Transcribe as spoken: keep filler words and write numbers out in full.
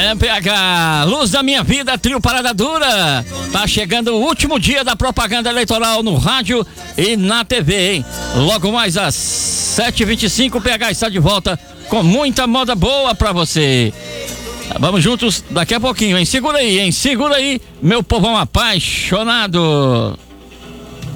É, P H, Luz da Minha Vida, trio Parada Dura. Tá chegando o último dia da propaganda eleitoral no rádio e na T V, hein? Logo mais às sete e vinte e cinco, o P H está de volta com muita moda boa pra você. Vamos juntos daqui a pouquinho, hein? Segura aí, hein? Segura aí, meu povão apaixonado.